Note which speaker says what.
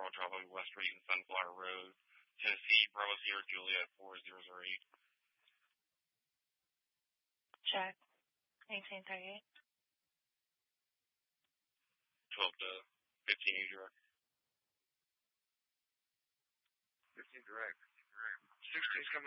Speaker 1: I'll drop on West Street and Sunflower Road, Tennessee, Bravo Sierra Juliet 4008.
Speaker 2: Check. 1838.
Speaker 1: 12 to 15 direct. 15 direct. 16's coming.